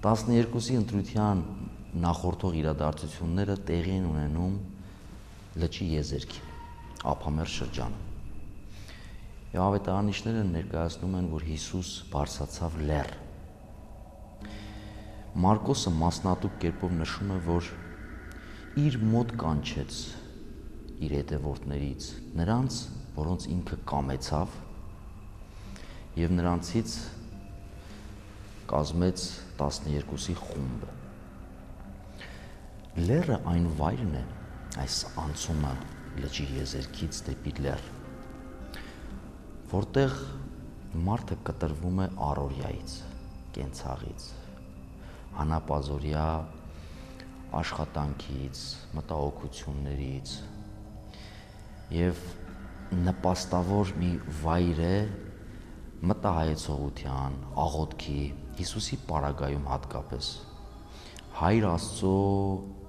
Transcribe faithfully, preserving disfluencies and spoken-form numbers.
տասներկուսի ընտրության նախորդող իրադարձությունները տեղի են ունենում լճի եզերքին, ափամերձ շրջանում։ Եվ ավետարանիչները ներկայացնում են, որ Հիսուս բարձրացավ լեռ։ Մարկոսը մասնատուկ կերպով նշում է, որ իր մոտ կանչեց իր հետևորդներից նրանց, որոնց ինքը կամեցավ, եւ նրանցից կազմեց տասներկուսի խումբը։ Լեռը այն վայրն է, այս անցումը լճի եզերքից դեպի լեռ, որտեղ մարդը կտրվում է առօրյայից, կենցաղից, հանապազօրյա աշխատանքից, մտահոգություններից եւ նպաստավոր մի վայր է մտահայեցողության, աղոթքի, Հիսուսի պարագայում հատկապես Հայր Աստծո